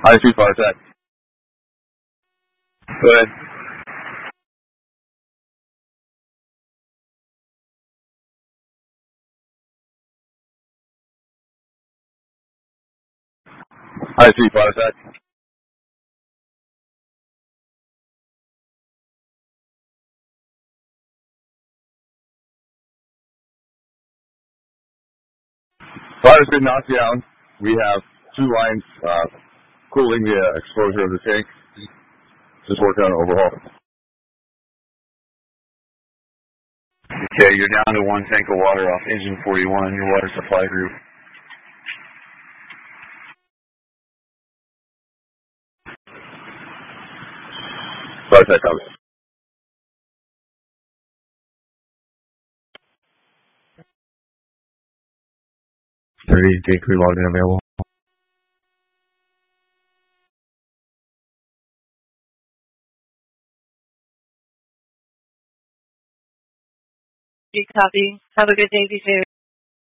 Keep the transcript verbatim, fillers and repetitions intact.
High speed fire attack. Go ahead. High speed fire attack. Fire's been knocked down. We have two lines uh, cooling the uh, exposure of the tank. Just working on an overhaul. Okay, you're down to one tank of water off engine forty-one, your water supply group. Fire attack coming. thirty, day crew logged in available. Copy. Have a good day, be safe.